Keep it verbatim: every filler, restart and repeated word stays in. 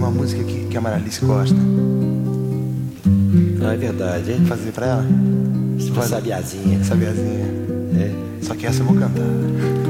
uma música que, que a Maralice gosta. Não é verdade, hein? Fazer pra ela? Tipo Sabiazinha. Sabiazinha. É. Só que essa eu vou cantar.